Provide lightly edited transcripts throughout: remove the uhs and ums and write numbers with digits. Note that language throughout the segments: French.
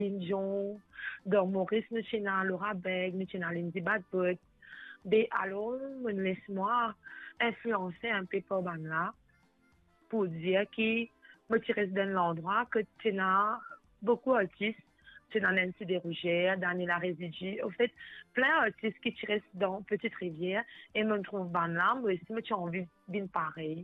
John, dans Maurice, nous sommes Laura Beg, nous sommes Lindsay Badbot. Mais alors, laisse-moi influencer un peu par là pour dire que moi, tu restes dans l'endroit que tu as beaucoup d'artistes. Tu as Nancy Desrougères, Daniela Résidu. En fait, plein d'artistes qui restent dans Petite Rivière et me trouvent là. Moi aussi, moi, tu as envie d'une pareille.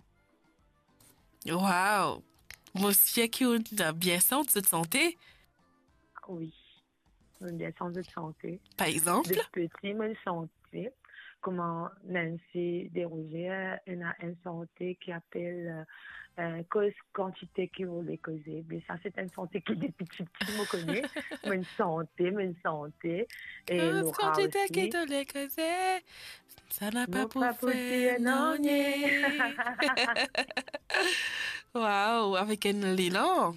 Wow! Moi aussi, qui ont bien senti de santé, Oui, une bien de santé. par exemple. De petit, moi, une santé. Comment Nancy Desrougères, elle a une santé qui appelle cause quantité qui voulait causer. Mais ça, c'est une santé qui, depuis petit, me connaît. Mais une santé. Et Quand Laura j'étais qui aussi. te les causait, ça n'a pas Mon pour papa aussi, faire non, non Wow, avec un élan.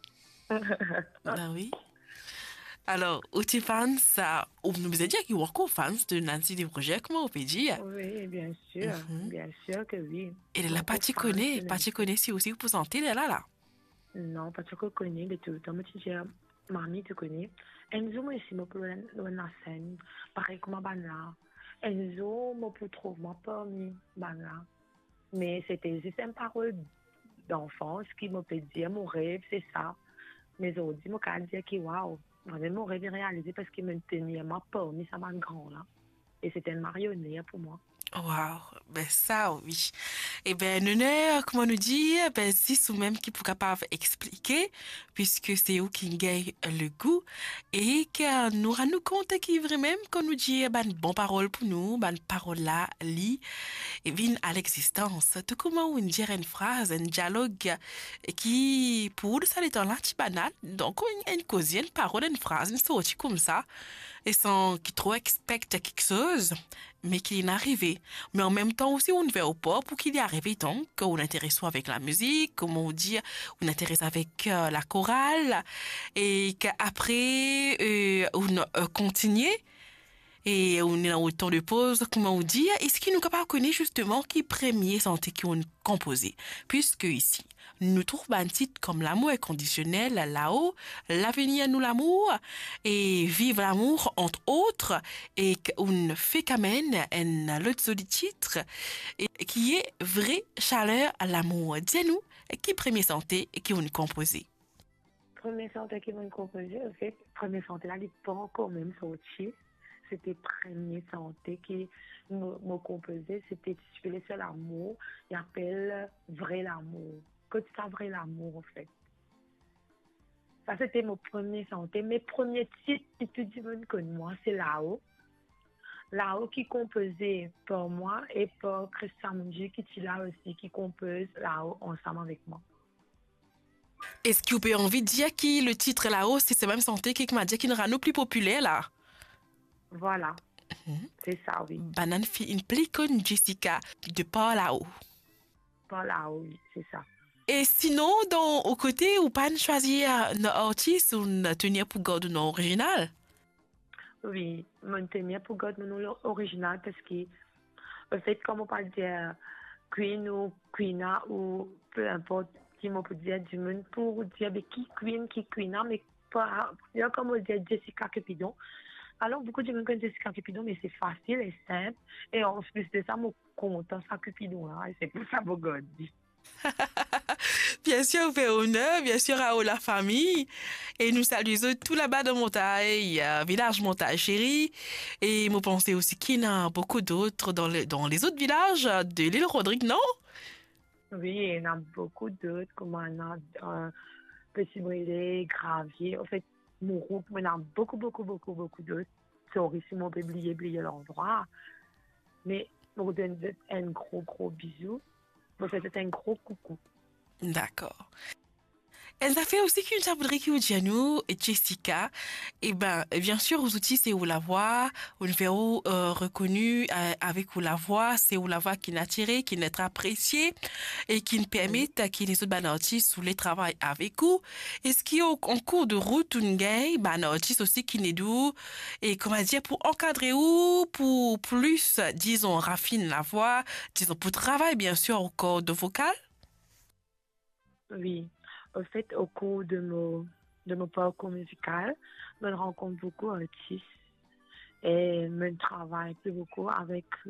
Ah oui. Alors, où tu fans, ça, ou nous avez dit qu'il y a encore fans de Nancy Desrochers, comment on peut dire? Oui, Mhm. bien sûr que oui. Et là, Encore fan de pas tu Nancy. connais, si aussi vous sentez, là. Non, pas sûr que je connais, mais tout le temps, moi, tu dis, mamie, tu connais. Enzo, moi, ici, moi, pour la scène, pareil comme à là. Enzo, moi, pour trouver, moi, pas mis, là. Mais c'était juste une parole d'enfance qui m'a fait dire, mon rêve, c'est ça. Mais aujourd'hui, moi, quand dire que, waouh, vraiment, mon rêve est réalisé parce qu'il me tenait, moi, pas mis ça, m'a grand, là. Et c'était une marionnette pour moi. Wow, ben ça, oui. Eh ben, Nene, comment nous dire, ben, si sous même qui pour capable expliquer, puisque c'est eux qui gagne le goût, et que nous rendons compte qui vraiment, qu'on nous dit, ben, bon parole pour nous, ben, parole là, lit, et vient à l'existence. Tout comment on dire une phrase, un dialogue, qui, pour nous, ça est un lati banal, donc, on a une cause, une parole, une phrase, une sortie comme ça, et sans qui trop expecte quelque chose, mais qui est arrivé. Mais en même temps aussi, on ne veut pas pour qu'il y arrive donc, qu'on intéresse avec la musique, comment on dit, on intéresse avec la chorale, et qu'après, on continue, et on est dans le temps de pause, comment on dit, est-ce qu'il nous capable de connaître justement qui premier santé qui ont composé? Puisque ici, nous trouvons un titre comme l'amour est conditionnel là-haut, l'avenir nous l'amour, et vive l'amour entre autres, et qu'on fait quand même un autre du titre, et qui est vraie chaleur à l'amour. Dis-nous, qui premier santé et qui ont composé? Première santé qui m'a composé, en fait, première santé là, il n'est pas encore même sorti. C'était première santé qui m'a composé. C'était titulé sur l'amour. Il appelle vrai l'amour. Que tu as vrai l'amour, en fait. Ça, c'était mon premier santé. Mes premiers titres, si tu dis que moi, c'est là-haut. Là-haut qui composait pour moi et pour Christian Mungi qui est là aussi, qui compose là-haut ensemble avec moi. Est-ce que vous avez envie de dire que le titre là-haut, c'est même santé qui m'a dit qu'il ne rend plus populaire là? Voilà, Mhm. c'est ça, oui. Banane fait une plicone Jessica de pas là-haut. Pas là-haut, oui, c'est ça. Et sinon, au côté, ou pas choisir un artiste ou tenir pour garder un original? Oui, mon thème pour garder mon nom original parce que, en fait, comme on parle de Queen ou Queena ou peu importe qui m'on peut dire du monde pour dire mais qui Queena, mais pas, comme on dit Jessica Cupidon. Alors, beaucoup de gens connaissent Jessica Cupidon, mais c'est facile et simple. Et en plus de ça, mon content ça Cupidon là, et c'est pour ça mon God. Bien sûr, on fait honneur, bien sûr, à la famille. Et nous saluons tout là-bas de Montagne, village Montagne chérie. Et nous pensons aussi qu'il y en a beaucoup d'autres dans les autres villages de l'île Rodrigue, non? Oui, il y en a beaucoup d'autres, comme on a Petit Brûlé, Gravier. En fait, mon groupe, il y en a beaucoup d'autres. Sorry si mon peut oublier l'endroit. Mais on vous donne un gros bisou. Bon, c'était un gros coucou. D'accord. Elle a fait aussi qu'une voudrait que vous nous, Jessica. Et ben, bien sûr, aux outils, c'est où la voix, on fait où, reconnu, avec où la voix, c'est où la voix qui n'a tiré, qui n'est appréciée, et qui nous permet Oui. que les autres banartistes sous les travail avec vous. Et ce qui est en cours de route, une gay, banartiste aussi qui n'est doux, et comment dire, pour encadrer ou, pour plus, disons, raffine la voix, disons, pour travail, bien sûr, au corps de vocal. Oui. En fait, au cours de mots. de mon parcours musical, je rencontre beaucoup d'artistes et je travaille plus beaucoup avec